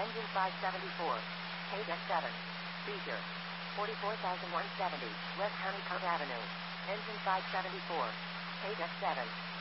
Engine 574. KS7. Speaker. 44,170. West Honeycomb Avenue. Engine 574. KS7.